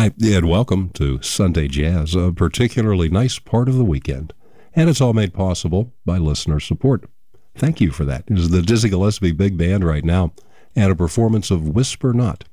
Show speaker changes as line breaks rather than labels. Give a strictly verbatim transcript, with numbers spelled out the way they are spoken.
Hi, and welcome to Sunday Jazz, a particularly nice part of the weekend. And it's all made possible by listener support. Thank you for that. It is the Dizzy Gillespie Big Band right now, and a performance of Whisper Not.